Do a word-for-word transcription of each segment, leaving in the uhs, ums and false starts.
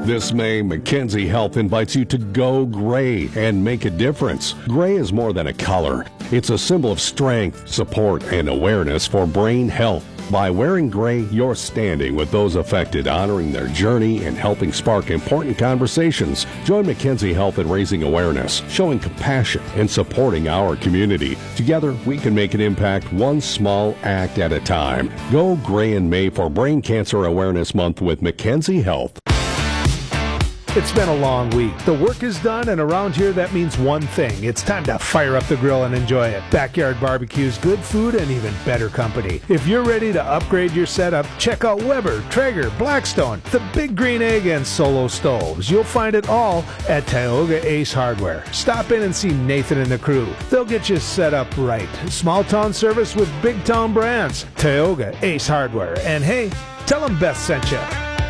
This May, Mackenzie Health invites you to go gray and make a difference. Gray is more than a color. It's a symbol of strength, support, and awareness for brain health. By wearing gray, you're standing with those affected, honoring their journey and helping spark important conversations. Join Mackenzie Health in raising awareness, showing compassion, and supporting our community. Together, we can make an impact one small act at a time. Go gray in May for Brain Cancer Awareness Month with Mackenzie Health. It's been a long week. The work is done, and around here that means one thing. It's time to fire up the grill and enjoy it. Backyard Barbecue's good food and even better company. If you're ready to upgrade your setup, check out Weber, Traeger, Blackstone, the Big Green Egg, and Solo Stoves. You'll find it all at Tioga Ace Hardware. Stop in and see Nathan and the crew. They'll get you set up right. Small town service with big town brands. Tioga Ace Hardware. And hey, tell them Beth sent you.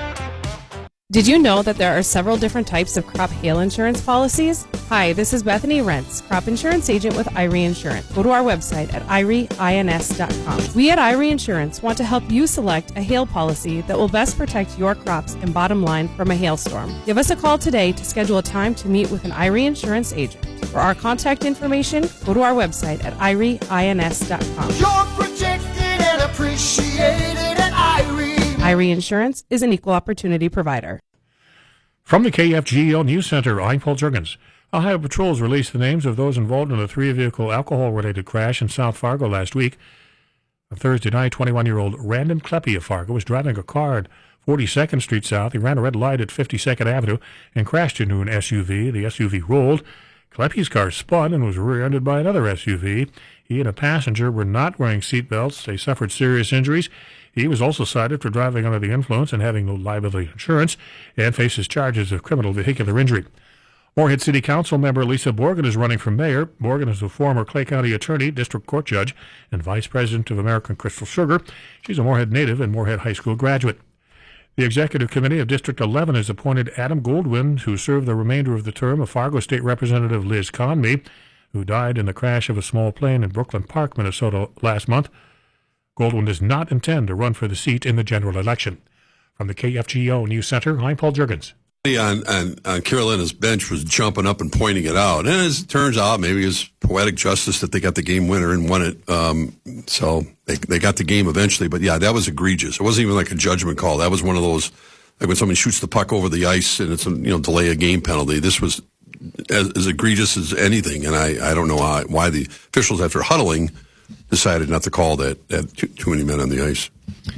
Did you know that there are several different types of crop hail insurance policies? Hi, this is Bethany Rentz, crop insurance agent with I R E Insurance. Go to our website at I R E ins dot com. We at I R E Insurance want to help you select a hail policy that will best protect your crops and bottom line from a hailstorm. Give us a call today to schedule a time to meet with an I R E Insurance agent. For our contact information, go to our website at I R E ins dot com. You're protected and appreciated at I R E. I R E Insurance is an equal opportunity provider. From the K F G O News Center, I'm Paul Jurgens. Ohio patrols released the names of those involved in a three-vehicle alcohol-related crash in South Fargo last week. On Thursday night, twenty-one-year-old Randon Kleppe of Fargo was driving a car at forty-second Street South. He ran a red light at fifty-second Avenue and crashed into an S U V. The S U V rolled. Kleppe's car spun and was rear-ended by another S U V. He and a passenger were not wearing seat belts. They suffered serious injuries. He was also cited for driving under the influence and having no liability insurance and faces charges of criminal vehicular injury. Moorhead City Council member Lisa Borgen is running for mayor. Borgen is a former Clay County attorney, district court judge, and vice president of American Crystal Sugar. She's a Moorhead native and Moorhead High School graduate. The Executive Committee of District eleven has appointed Adam Goldwyn, who served the remainder of the term of Fargo State Representative Liz Conmee, who died in the crash of a small plane in Brooklyn Park, Minnesota last month. Goldwyn does not intend to run for the seat in the general election. From the K F G O News Center, I'm Paul Jurgens. On, on, on Carolina's bench was jumping up and pointing it out. And as it turns out, maybe it's poetic justice that they got the game winner and won it. Um, so they they got the game eventually. But, yeah, that was egregious. It wasn't even like a judgment call. That was one of those, like when someone shoots the puck over the ice and it's a, you know, delay a game penalty. This was as, as egregious as anything. And I, I don't know why, why the officials, after huddling, decided not to call that, that too, too many men on the ice.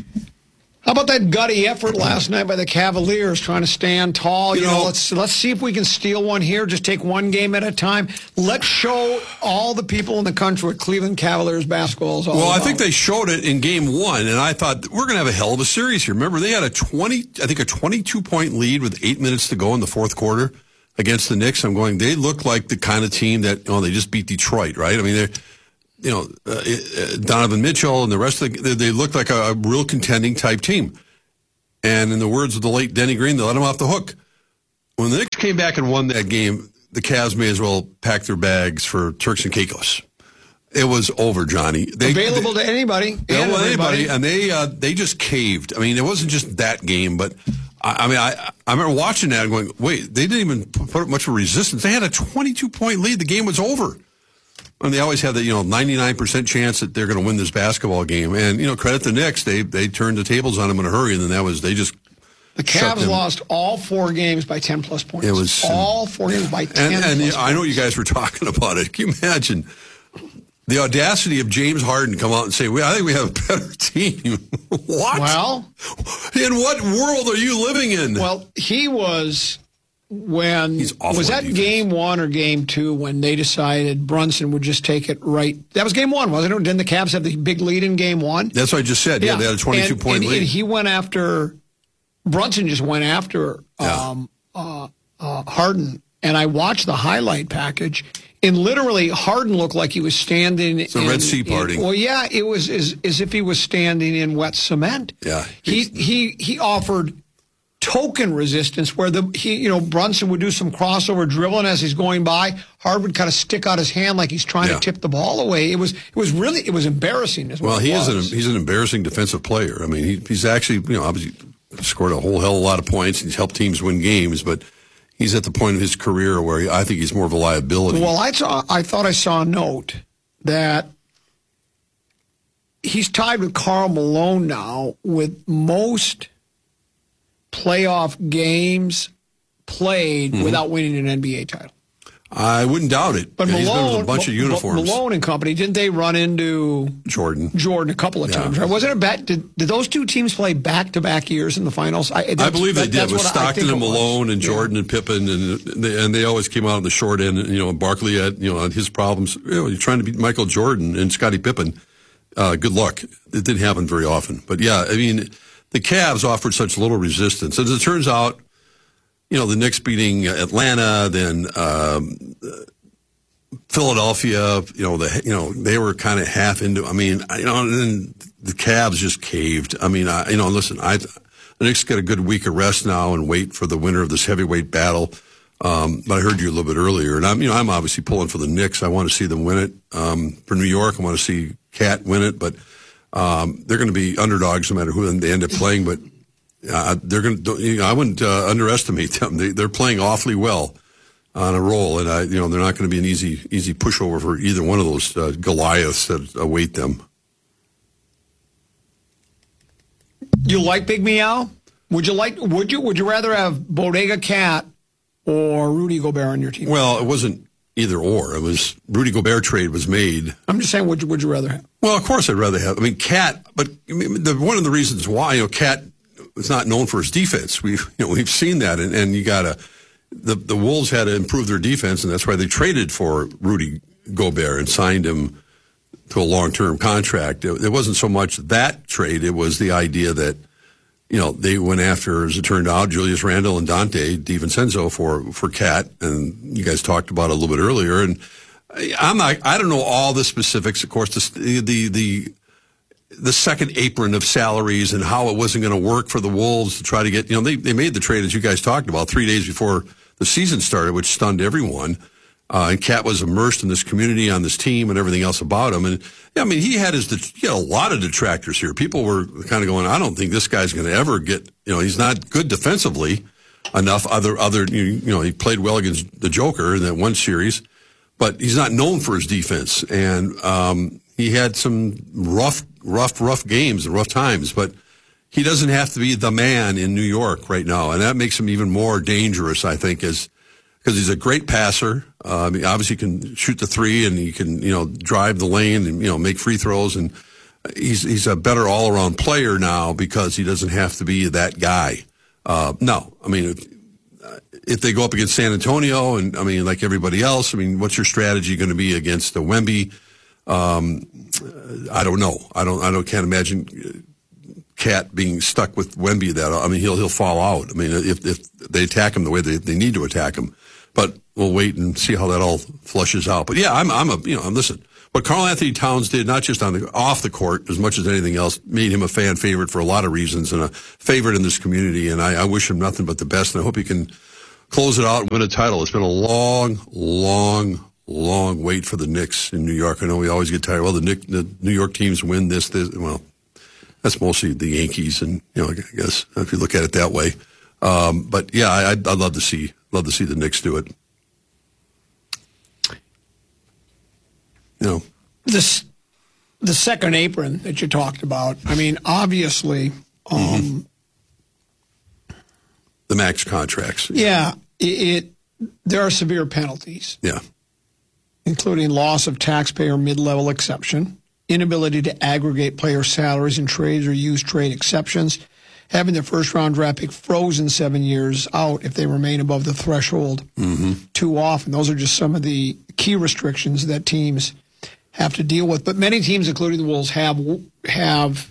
How about that gutty effort last night by the Cavaliers trying to stand tall? You, you know, know, let's let's see if we can steal one here. Just take one game at a time. Let's show all the people in the country what Cleveland Cavaliers basketball is all well, about. I think they showed it in game one, and I thought we're going to have a hell of a series here. Remember, they had a twenty, I think a twenty-two point lead with eight minutes to go in the fourth quarter against the Knicks. I'm going, they look like the kind of team that, oh, they just beat Detroit, right? I mean, they're. You know, uh, Donovan Mitchell and the rest of the, they looked like a, a real contending type team. And in the words of the late Denny Green, they let them off the hook. When the Knicks came back and won that game, the Cavs may as well pack their bags for Turks and Caicos. It was over, Johnny. They, Available they, to anybody. Available to anybody. And they, uh, they just caved. I mean, it wasn't just that game, but I, I mean, I, I remember watching that and going, wait, they didn't even put up much of resistance. They had a twenty-two point lead. The game was over. And they always have that, you know, ninety-nine percent chance that they're going to win this basketball game. And, you know, credit the Knicks. They they turned the tables on them in a hurry, and then that was, they just The Cavs lost all four games by ten-plus points. It was all four games by ten And, and plus you know, I know points. you guys were talking about it. Can you imagine the audacity of James Harden come out and say, well, I think we have a better team? What? Well. In what world are you living in? Well, he was... When was that defense. game one or game two when they decided Brunson would just take it right? That was game one, wasn't it? Didn't the Cavs have the big lead in game one? That's what I just said. Yeah, yeah they had a twenty-two point and, lead. And he went after Brunson. Just went after yeah. um, uh, uh, Harden, and I watched the highlight package. And literally, Harden looked like he was standing. It's a in, Red Sea party. In, well, yeah, it was as, as if he was standing in wet cement. Yeah, he he he offered token resistance where the he you know Brunson would do some crossover dribbling as he's going by. Harden would kind of stick out his hand like he's trying yeah. to tip the ball away. It was it was really it was embarrassing. As well, well he it is an was. he's an embarrassing defensive player. I mean, he, he's actually you know obviously scored a whole hell of a lot of points. He's helped teams win games, but he's at the point of his career where he, I think he's more of a liability. Well, I saw. I thought I saw a note that he's tied with Karl Malone now with most playoff games played mm-hmm. without winning an N B A title. I wouldn't doubt it. But yeah, Malone, he's been with a bunch of uniforms. Malone and company, didn't they run into Jordan? Jordan a couple of yeah. times, right? Wasn't it back? Did, did those two teams play back-to-back years in the finals? I, I believe that, they did. With Stockton and Malone and yeah. Jordan and Pippen, and they, and they always came out on the short end. You know, Barkley had you know his problems. You know, you're trying to beat Michael Jordan and Scottie Pippen. Uh, good luck. It didn't happen very often. But yeah, I mean, the Cavs offered such little resistance. As it turns out, you know, the Knicks beating Atlanta, then um, Philadelphia, you know, the you know they were kind of half into. I mean, you know, and then the Cavs just caved. I mean, I, you know, listen, I the Knicks get a good week of rest now and wait for the winner of this heavyweight battle. Um, but I heard you a little bit earlier, and I'm you know I'm obviously pulling for the Knicks. I want to see them win it. Um, for New York, I want to see Cat win it, but um, they're going to be underdogs no matter who they end up playing. But uh, they're going to. You know, I wouldn't uh, underestimate them. They, they're playing awfully well on a roll, and I, you know, they're not going to be an easy, easy pushover for either one of those uh, Goliaths that await them. You like Big Meow? Would you like? Would you? Would you rather have Bodega Cat or Rudy Gobert on your team? Well, it wasn't either or. It was Rudy Gobert trade was made. I'm just saying, would you? Would you rather have? Well, of course, I'd rather have. I mean, Cat, but I mean, the, one of the reasons why you know Cat is not known for his defense. We've you know we've seen that, and, and you got to. The, the Wolves had to improve their defense, and that's why they traded for Rudy Gobert and signed him to a long-term contract. It, it wasn't so much that trade. It was the idea that, you know, they went after, as it turned out, Julius Randle and Dante DiVincenzo for, for Cat, and you guys talked about it a little bit earlier. And I'm not, I don't know all the specifics, of course, the, the, the, the second apron of salaries and how it wasn't going to work for the Wolves to try to get, you know, they, they made the trade, as you guys talked about, three days before the season started, which stunned everyone. Uh, and Cat was immersed in this community, on this team, and everything else about him. And yeah, I mean, he had his, he had a lot of detractors here. People were kind of going, I don't think this guy's going to ever get, you know, he's not good defensively enough. Other, other, you know, he played well against the Joker in that one series, but he's not known for his defense. And, um, he had some rough, rough, rough games and rough times, but he doesn't have to be the man in New York right now. And that makes him even more dangerous, I think, as, because he's a great passer. Uh, I mean, obviously, he can shoot the three, and he can, you know, drive the lane and, you know, make free throws. And he's he's a better all-around player now because he doesn't have to be that guy. Uh, no, I mean, if, if they go up against San Antonio, and I mean, like everybody else, I mean, what's your strategy going to be against the Wemby? Um, I don't know. I don't. I don't. Can't imagine Cat being stuck with Wemby. That I mean, he'll he'll fall out. I mean, if if they attack him the way they, they need to attack him. But we'll wait and see how that all flushes out. But yeah, I'm, I'm a, you know, listen, what Karl Anthony Towns did, not just on the, off the court as much as anything else, made him a fan favorite for a lot of reasons and a favorite in this community. And I, I wish him nothing but the best. And I hope he can close it out and win a title. It's been a long, long, long wait for the Knicks in New York. I know we always get tired. Well, the, Nick, the New York teams win this, this. Well, that's mostly the Yankees. And, you know, I guess if you look at it that way. Um, but yeah, I, I'd, I'd love to see, love to see the Knicks do it. You know, this, the second apron that you talked about. I mean, obviously, um, mm-hmm. the max contracts. Yeah, it, it. There are severe penalties. Yeah, including loss of taxpayer mid-level exception, inability to aggregate player salaries in trades or use trade exceptions, having their first-round draft pick frozen seven years out if they remain above the threshold mm-hmm. too often. Those are just some of the key restrictions that teams have to deal with. But many teams, including the Wolves, have have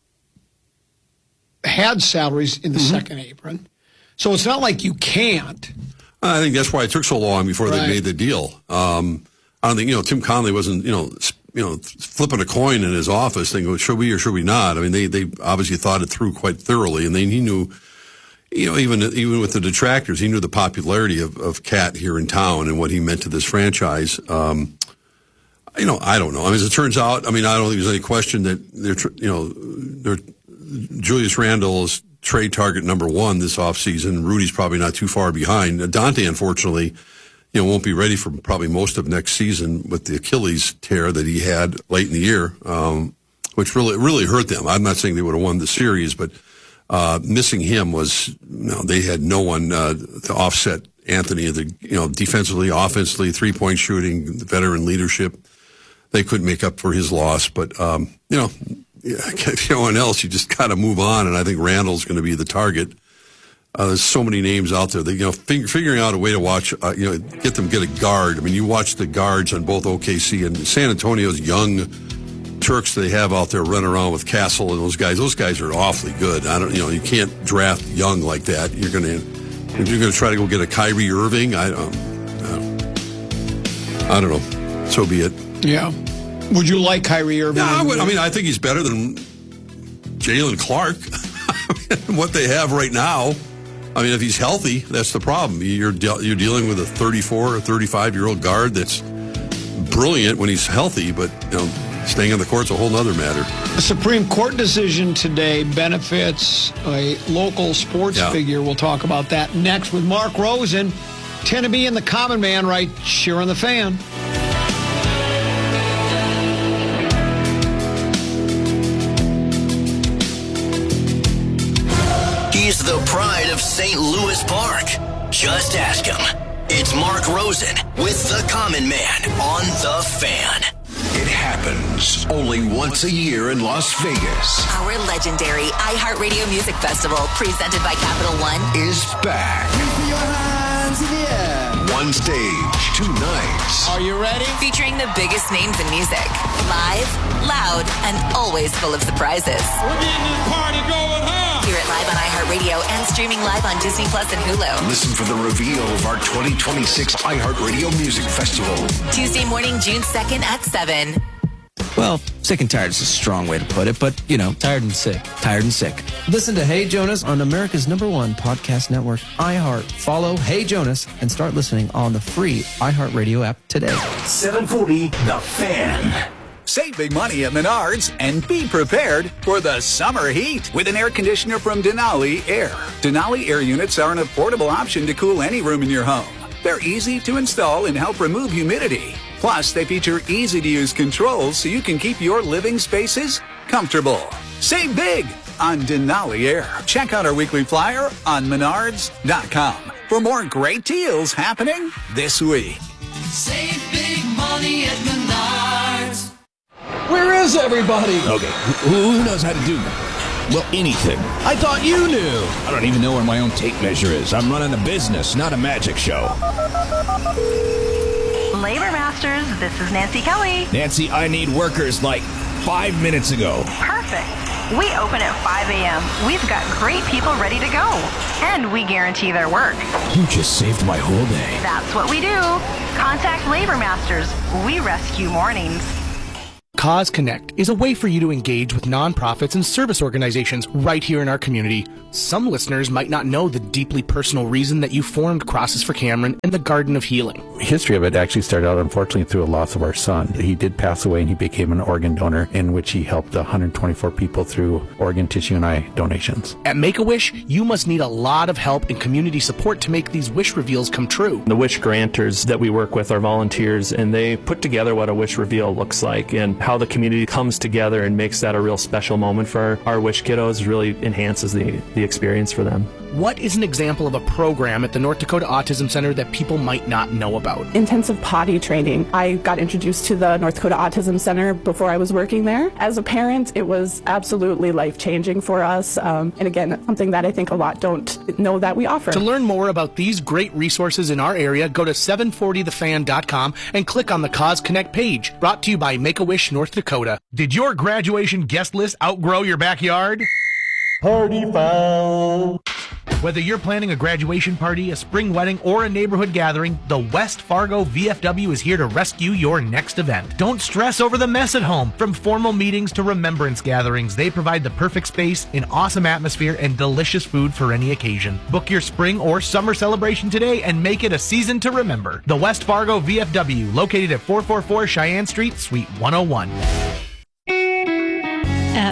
had salaries in the mm-hmm. second apron. So it's not like you can't. I think that's why it took so long before right. they made the deal. Um, I don't think, you know, Tim Connelly wasn't, you know, you know, flipping a coin in his office thinking, should we or should we not? I mean, they, they obviously thought it through quite thoroughly, and they, he knew, you know, even even with the detractors, he knew the popularity of, of Cat here in town and what he meant to this franchise. Um, you know, I don't know. I mean, as it turns out, I mean, I don't think there's any question that they're, you know, they're, Julius Randle is trade target number one this offseason. Rudy's probably not too far behind. Dante, unfortunately, you know, won't be ready for probably most of next season with the Achilles tear that he had late in the year, um, which really really hurt them. I'm not saying they would have won the series, but uh, missing him was, you know, they had no one uh, to offset Anthony, the, you know, defensively, offensively, three-point shooting, veteran leadership. They couldn't make up for his loss, but, um, you know, if no one else, you just got to move on, and I think Randall's going to be the target. Uh, there's so many names out there. That, you know, fig- figuring out a way to watch, uh, you know, get them get a guard. I mean, you watch the guards on both O K C and San Antonio's young Turks they have out there running around with Castle and those guys. Those guys are awfully good. I don't, you know, you can't draft young like that. You're going to, if you're going to try to go get a Kyrie Irving, I don't, I don't, I don't know. So be it. Yeah. Would you like Kyrie Irving? Yeah, I, would, I mean, I think he's better than Jalen Clark. What they have right now. I mean, if he's healthy, that's the problem. You're de- you're dealing with a thirty-four or thirty-five-year-old guard that's brilliant when he's healthy, but, you know, staying on the court's a whole other matter. The Supreme Court decision today benefits a local sports yeah. figure. We'll talk about that next with Mark Rosen, Tenneby and the Common Man right here on The Fan. He's the pride of Saint Louis Park. Just ask him. It's Mark Rosen with the Common Man on The Fan. It happens only once a year in Las Vegas. Our legendary iHeartRadio Music Festival, presented by Capital One, is back. One stage, two nights. Are you ready? featuring the biggest names in music. Live, loud, and always full of surprises. We're getting this party going, huh? Hear it live on iHeartRadio and streaming live on Disney Plus and Hulu. Listen for the reveal of our twenty twenty-six iHeartRadio Music Festival. Tuesday morning, June second at seven. Well, sick and tired is a strong way to put it, but, you know, tired and sick. Tired and sick. Listen to Hey Jonas on America's number one podcast network, iHeart. Follow Hey Jonas and start listening on the free iHeartRadio app today. seven forty The Fan. Save big money at Menards and be prepared for the summer heat with an air conditioner from Denali Air. Denali Air units are an affordable option to cool any room in your home. They're easy to install and help remove humidity. Plus, they feature easy-to-use controls so you can keep your living spaces comfortable. Save big on Denali Air. Check out our weekly flyer on menards dot com for more great deals happening this week. Save big money at Menards. Where is everybody? Okay, who knows how to do that? Well, anything. I thought you knew. I don't even know where my own tape measure is. I'm running a business, not a magic show. Labor Masters, this is Nancy Kelly. Nancy, I need workers like five minutes ago. Perfect. We open at five a.m. We've got great people ready to go. And we guarantee their work. You just saved my whole day. That's what we do. Contact Labor Masters. We rescue mornings. Cause Connect is a way for you to engage with nonprofits and service organizations right here in our community. Some listeners might not know the deeply personal reason that you formed Crosses for Cameron and the Garden of Healing. The history of it actually started out, unfortunately, through a loss of our son. He did pass away and he became an organ donor, in which he helped one hundred twenty-four people through organ, tissue, and eye donations. At Make-A-Wish, you must need a lot of help and community support to make these wish reveals come true. The wish granters that we work with are volunteers, and they put together what a wish reveal looks like, and how the community comes together and makes that a real special moment for our, our wish kiddos really enhances the, the experience for them. What is an example of a program at the North Dakota Autism Center that people might not know about? Intensive potty training. I got introduced to the North Dakota Autism Center before I was working there. As a parent, it was absolutely life-changing for us. Um, and again, something that I think a lot don't know that we offer. To learn more about these great resources in our area, go to seven forty the fan dot com and click on the Cause Connect page. Brought to you by Make-A-Wish North Dakota. Did your graduation guest list outgrow your backyard? Party foul. Whether you're planning a graduation party, a spring wedding, or a neighborhood gathering, the West Fargo V F W is here to rescue your next event. Don't stress over the mess at home. From formal meetings to remembrance gatherings, they provide the perfect space, an awesome atmosphere, and delicious food for any occasion. Book your spring or summer celebration today and make it a season to remember. The West Fargo V F W, located at four forty-four Cheyenne Street, Suite one oh one. At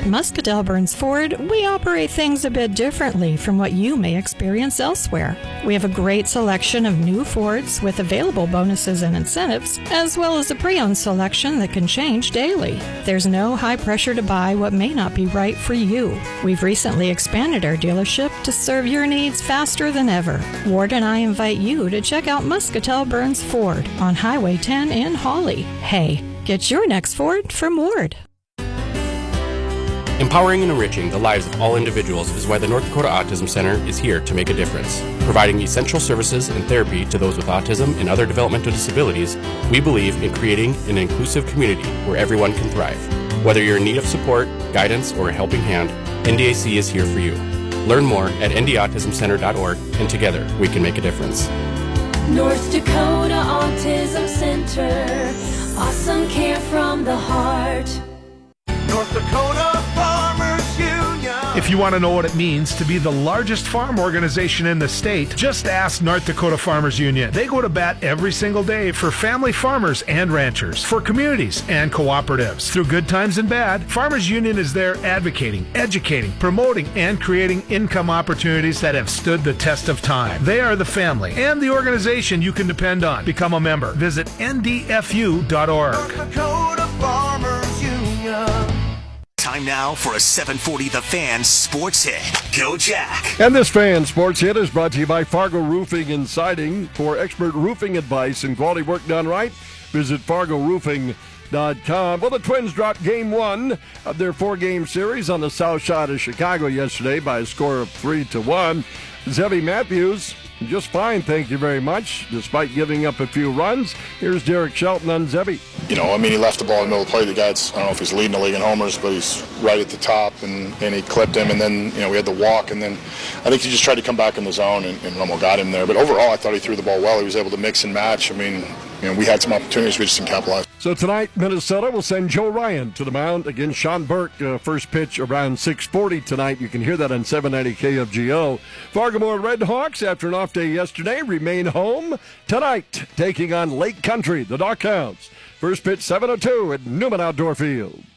At Muscatell Burns Ford, we operate things a bit differently from what you may experience elsewhere. We have a great selection of new Fords with available bonuses and incentives, as well as a pre-owned selection that can change daily. There's no high pressure to buy what may not be right for you. We've recently expanded our dealership to serve your needs faster than ever. Ward and I invite you to check out Muscatell Burns Ford on Highway ten in Hawley. Hey, get your next Ford from Ward. Empowering and enriching the lives of all individuals is why the North Dakota Autism Center is here to make a difference. Providing essential services and therapy to those with autism and other developmental disabilities, we believe in creating an inclusive community where everyone can thrive. Whether you're in need of support, guidance, or a helping hand, N D A C is here for you. Learn more at n d autism center dot org, and together we can make a difference. North Dakota Autism Center. Awesome care from the heart. North Dakota Farmers Union. If you want to know what it means to be the largest farm organization in the state, just ask North Dakota Farmers Union. They go to bat every single day for family farmers and ranchers, for communities and cooperatives. Through good times and bad, Farmers Union is there advocating, educating, promoting, and creating income opportunities that have stood the test of time. They are the family and the organization you can depend on. Become a member. Visit N D F U dot org. North Dakota Farmers Union. Time now for a seven forty The Fan Sports Hit. Go Jack. And this Fan Sports Hit is brought to you by Fargo Roofing and Siding. For expert roofing advice and quality work done right, visit fargo roofing dot com. Well, the Twins dropped game one of their four-game series on the south side of Chicago yesterday by a score of three to one. Zebby Matthews, just fine, thank you very much, despite giving up a few runs. Here's Derek Shelton on Zebby. You know, I mean, he left the ball in the middle of the play. The guy's, I don't know if he's leading the league in homers, but he's right at the top, and, and he clipped him, and then, you know, we had the walk, and then I think he just tried to come back in the zone, and, and Romo got him there. But overall, I thought he threw the ball well. He was able to mix and match. I mean, you know, we had some opportunities, we just didn't capitalize. So tonight, Minnesota will send Joe Ryan to the mound against Sean Burke. Uh, first pitch around six forty tonight. You can hear that on seven ninety K F G O. Fargo Red Hawks, after an off day yesterday, remain home tonight, taking on Lake Country, the Doghounds. First pitch seven oh two at Newman Outdoor Field.